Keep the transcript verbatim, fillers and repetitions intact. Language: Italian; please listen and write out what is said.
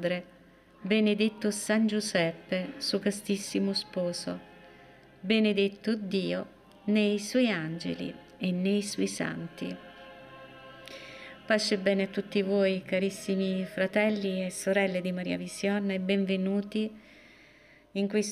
Madre, benedetto San Giuseppe, suo castissimo sposo, benedetto Dio nei suoi angeli e nei suoi santi. Pace e bene a tutti voi, carissimi fratelli e sorelle di Maria Vision, e benvenuti in questo